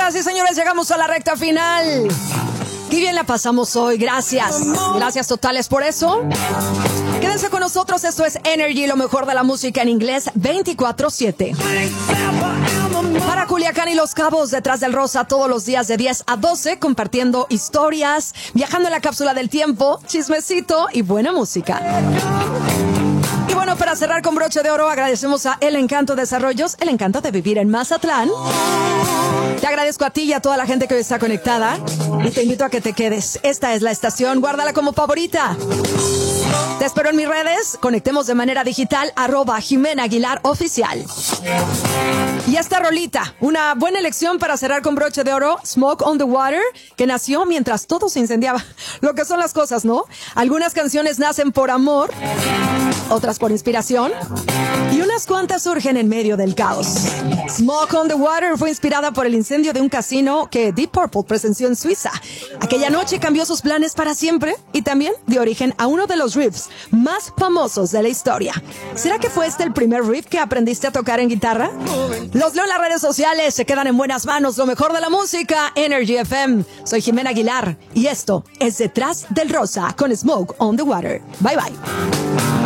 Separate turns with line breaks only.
Señoras y señores, llegamos a la recta final. Qué bien la pasamos hoy, gracias. Gracias totales por eso. Quédense con nosotros, esto es Energy, lo mejor de la música en inglés 24/7. Para Culiacán y Los Cabos, detrás del Rosa, todos los días de 10 a 12, compartiendo historias, viajando en la cápsula del tiempo, chismecito y buena música. Y bueno, para cerrar con broche de oro, agradecemos a El Encanto Desarrollos, el encanto de vivir en Mazatlán. Te agradezco a ti y a toda la gente que hoy está conectada y te invito a que te quedes. Esta es la estación, guárdala como favorita. Te espero en mis redes, conectemos de manera digital, @Jimena Aguilar Oficial. Y esta rolita, una buena elección para cerrar con broche de oro, Smoke on the Water, que nació mientras todo se incendiaba. Lo que son las cosas, ¿no? Algunas canciones nacen por amor, otras por inspiración, y unas cuantas surgen en medio del caos. Smoke on the Water fue inspirada por el incendio de un casino que Deep Purple presenció en Suiza. Aquella noche cambió sus planes para siempre y también dio origen a uno de los riffs más famosos de la historia. ¿Será que fue este el primer riff que aprendiste a tocar en guitarra? Los leo en las redes sociales, se quedan en buenas manos, lo mejor de la música, Energy FM. Soy Jimena Aguilar y esto es Detrás del Rosa con Smoke on the Water. Bye bye.